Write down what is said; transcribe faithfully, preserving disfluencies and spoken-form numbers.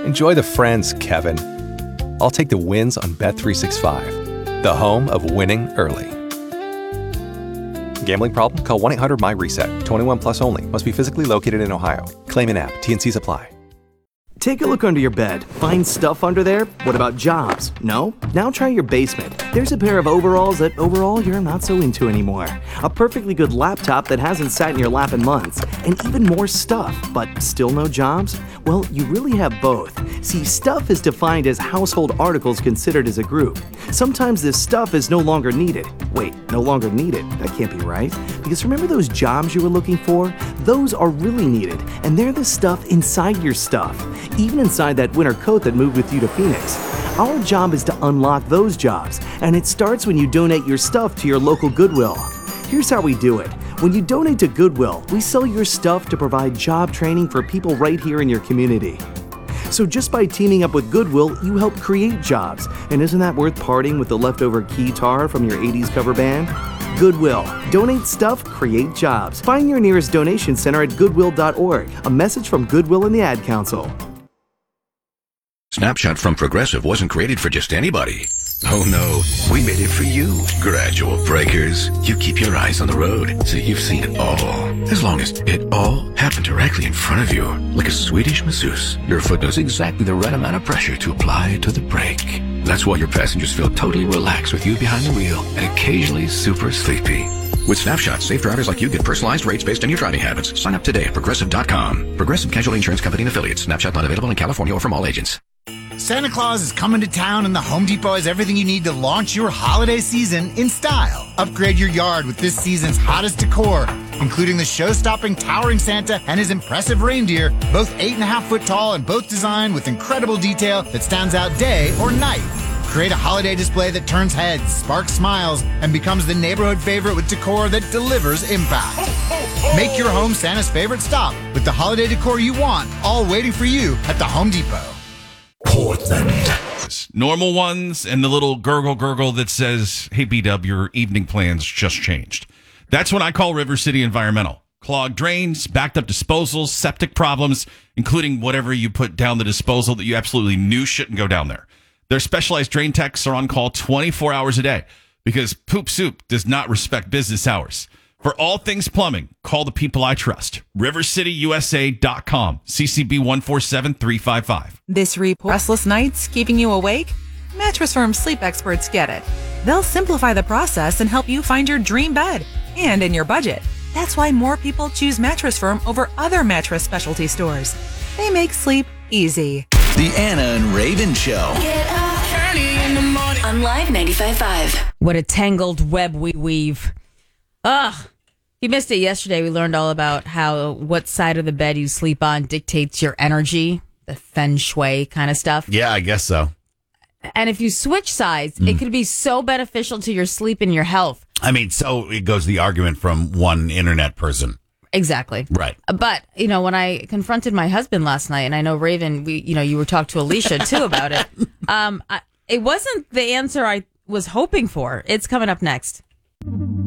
Enjoy the friends, Kevin. I'll take the wins on Bet three sixty-five, the home of winning early. Gambling problem? Call one eight hundred M Y reset. twenty-one plus only. Must be physically located in Ohio. Claim in app. T N Cs apply. Take a look under your bed. Find stuff under there? What about jobs? No? Now try your basement. There's a pair of overalls that overall you're not so into anymore. A perfectly good laptop that hasn't sat in your lap in months. And even more stuff, but still no jobs? Well, you really have both. See, stuff is defined as household articles considered as a group. Sometimes this stuff is no longer needed. Wait, no longer needed? That can't be right. Because remember those jobs you were looking for? Those are really needed, and they're the stuff inside your stuff. Even inside that winter coat that moved with you to Phoenix. Our job is to unlock those jobs, and it starts when you donate your stuff to your local Goodwill. Here's how we do it. When you donate to Goodwill, we sell your stuff to provide job training for people right here in your community. So just by teaming up with Goodwill, you help create jobs. And isn't that worth parting with the leftover guitar from your eighties cover band? Goodwill. Donate stuff, create jobs. Find your nearest donation center at goodwill dot org. A message from Goodwill and the Ad Council. Snapshot from Progressive wasn't created for just anybody. Oh no, we made it for you. Gradual breakers. You keep your eyes on the road, so you've seen it all. As long as it all happened directly in front of you, like a Swedish masseuse, your foot knows exactly the right amount of pressure to apply to the brake. That's why your passengers feel totally relaxed with you behind the wheel and occasionally super sleepy. With Snapshot, safe drivers like you get personalized rates based on your driving habits. Sign up today at Progressive dot com. Progressive Casualty Insurance Company and Affiliates. Snapshot not available in California or from all agents. Santa Claus is coming to town, and the Home Depot has everything you need to launch your holiday season in style. Upgrade your yard with this season's hottest decor, including the show-stopping towering Santa and his impressive reindeer, both eight and a half foot tall and both designed with incredible detail that stands out day or night. Create a holiday display that turns heads, sparks smiles, and becomes the neighborhood favorite with decor that delivers impact. Make your home Santa's favorite stop with the holiday decor you want, all waiting for you at the Home Depot. Portland. Normal ones and the little gurgle gurgle that says, hey, B-Dub, your evening plans just changed. That's what I call River City Environmental. Clogged drains, backed up disposals, septic problems, including whatever you put down the disposal that you absolutely knew shouldn't go down there. Their specialized drain techs are on call twenty-four hours a day because Poop Soup does not respect business hours. For all things plumbing, call the people I trust. river city u s a dot com. C C B one four seven three five five. This report, restless nights keeping you awake? Mattress Firm sleep experts get it. They'll simplify the process and help you find your dream bed and in your budget. That's why more people choose Mattress Firm over other mattress specialty stores. They make sleep easy. The Anna and Raven Show. Get up early in the morning on Live ninety-five point five. What a tangled web we weave. Ugh. If you missed it yesterday, we learned all about how what side of the bed you sleep on dictates your energy, the feng shui kind of stuff. Yeah, I guess so. And if you switch sides, mm. it could be so beneficial to your sleep and your health. I mean, so it goes the argument from one internet person. Exactly. Right. But, you know, when I confronted my husband last night, and I know, Raven, we, you know, you were talking to Alicia, too, about it. Um, I, it wasn't the answer I was hoping for. It's coming up next.